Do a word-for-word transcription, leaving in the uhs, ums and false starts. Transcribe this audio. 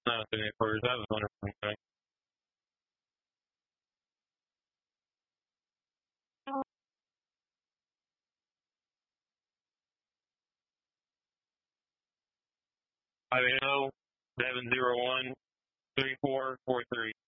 Nothing at first. That was wonderful. Okay. Five eight zero seven zero one three four four three.